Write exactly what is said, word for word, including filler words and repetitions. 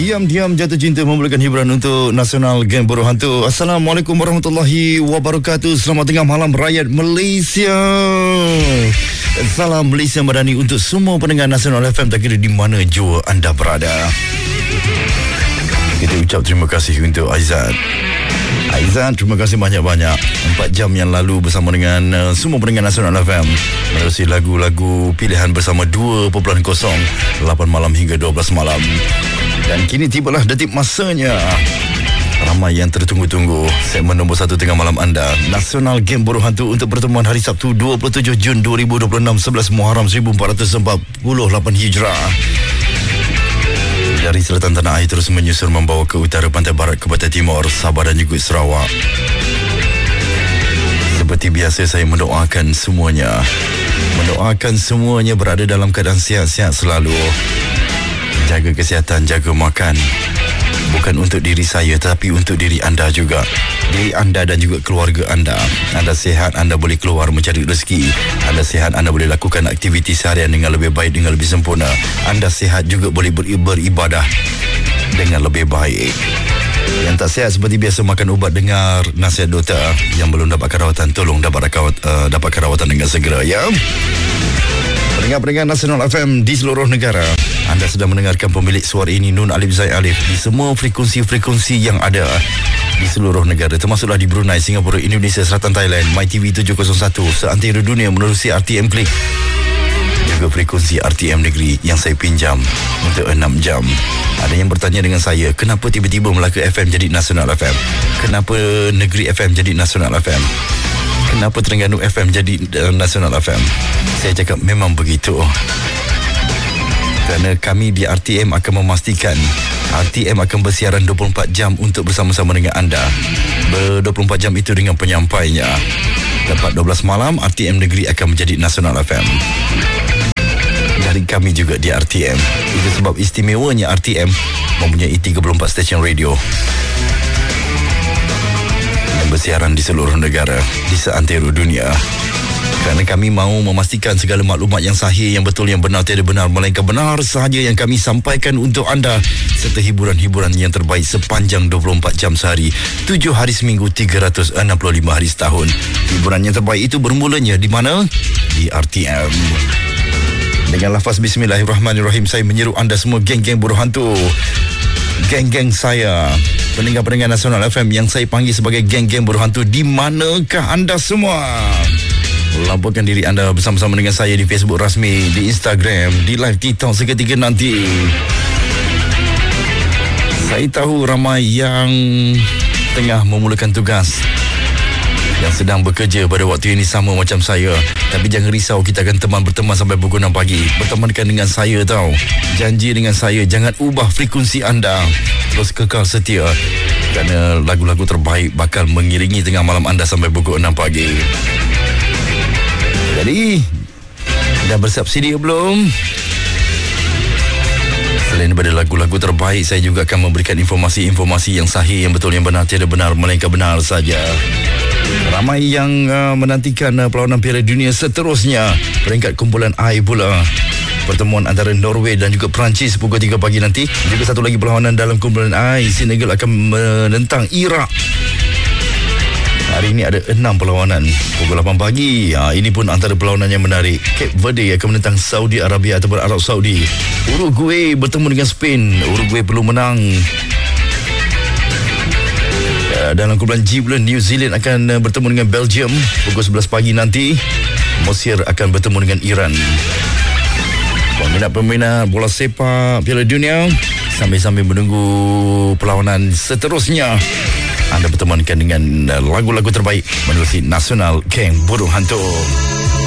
Diam-diam jatuh cinta memulakan hiburan untuk Nasional Geng Buruh Hantu. Assalamualaikum warahmatullahi wabarakatuh. Selamat tengah malam rakyat Malaysia. Salam Malaysia Madani untuk semua pendengar Nasional F M, tak kira di mana jua anda berada. Kita ucap terima kasih untuk Aizat. Aizat, terima kasih banyak-banyak. Empat jam yang lalu bersama dengan uh, semua pendengar Nasional F M, menerusi lagu-lagu pilihan bersama dua titik kosong lapan malam hingga dua belas malam. Dan kini tibalah detik masanya ramai yang tertunggu-tunggu segmen nombor satu tengah malam anda, Nasional Geng Buruh Hantu, untuk pertemuan hari Sabtu dua puluh tujuh Jun dua ribu dua puluh enam, sebelas Muharram seribu empat ratus empat puluh lapan Hijrah. Dari selatan tanah air terus menyusur membawa ke utara, pantai barat ke pantai timur, Sabah dan juga Sarawak. Seperti biasa, saya mendoakan semuanya Mendoakan semuanya berada dalam keadaan sihat-sihat selalu. Jaga kesihatan, jaga makan. Bukan untuk diri saya, tapi untuk diri anda juga. Diri anda dan juga keluarga anda. Anda sihat, anda boleh keluar mencari rezeki. Anda sihat, anda boleh lakukan aktiviti seharian dengan lebih baik, dengan lebih sempurna. Anda sihat juga boleh beribadah dengan lebih baik. Yang tak sihat seperti biasa makan ubat, dengar nasihat doktor. Yang belum dapatkan rawatan, tolong dapat rawat, uh, dapatkan rawatan dengan segera, ya. Pendengar-pendengar Nasional F M di seluruh negara, anda sedang mendengarkan pemilik suara ini, Nun Alif Zaid Alif, di semua frekuensi-frekuensi yang ada di seluruh negara, termasuklah di Brunei, Singapura, Indonesia, Selatan Thailand, MyTV tujuh kosong satu, seantero dunia menerusi R T M Klik, juga frekuensi R T M Negeri yang saya pinjam untuk enam jam. Ada yang bertanya dengan saya, kenapa tiba-tiba Melaka F M jadi Nasional F M? Kenapa Negeri F M jadi Nasional F M? Kenapa Terengganu F M jadi uh, Nasional F M? Saya cakap memang begitu. Kerana kami di R T M akan memastikan R T M akan bersiaran dua puluh empat jam untuk bersama-sama dengan anda. Ber dua puluh empat jam itu dengan penyampainya. Lepas dua belas malam, R T M Negeri akan menjadi Nasional F M. Dari kami juga di R T M. Itu sebab istimewanya R T M mempunyai tiga puluh empat stesen radio yang bersiaran di seluruh negara, di seantero dunia. Kerana kami mahu memastikan segala maklumat yang sahih, yang betul, yang benar, tiada benar, melainkan benar sahaja yang kami sampaikan untuk anda, serta hiburan-hiburan yang terbaik sepanjang dua puluh empat jam sehari, tujuh hari seminggu, tiga ratus enam puluh lima hari setahun. Hiburan yang terbaik itu bermulanya di mana? Di R T M. Dengan lafaz Bismillahirrahmanirrahim, saya menyeru anda semua, geng-geng buruh hantu, geng-geng saya, pendengar-pendengar Nasional F M yang saya panggil sebagai geng-geng buruh hantu, di manakah anda semua? Laporkan diri anda bersama-sama dengan saya di Facebook rasmi, di Instagram, di live TikTok seketika nanti. Saya tahu ramai yang tengah memulakan tugas, yang sedang bekerja pada waktu ini sama macam saya. Tapi jangan risau, kita akan teman berteman sampai pukul enam pagi. Bertemankan dengan saya tau. Janji dengan saya, jangan ubah frekuensi anda. Terus kekal setia, kerana lagu-lagu terbaik bakal mengiringi tengah malam anda sampai pukul enam pagi. Jadi, dah bersiap sedia belum? Selain daripada lagu-lagu terbaik, saya juga akan memberikan informasi-informasi yang sahih, yang betul, yang benar, tiada benar, melainkan benar saja. Ramai yang uh, menantikan uh, perlawanan Piala Dunia seterusnya, peringkat kumpulan I pula. Pertemuan antara Norway dan juga Perancis pukul tiga pagi nanti. Juga satu lagi perlawanan dalam kumpulan I, Senegal akan menentang Iraq. Hari ini ada enam perlawanan pukul lapan pagi. Ha, ini pun antara perlawanan yang menarik. Cape Verde akan menentang Saudi Arabia ataupun Arab Saudi. Uruguay bertemu dengan Spain. Uruguay perlu menang. Ya, dalam kumpulan G pula, New Zealand akan bertemu dengan Belgium pukul sebelas pagi nanti. Mesir akan bertemu dengan Iran. Peminat-peminat bola sepak Piala Dunia, sambil-sambil menunggu perlawanan seterusnya, anda bertemankan dengan lagu-lagu terbaik menerusi Nasional Geng Buruh Hantu.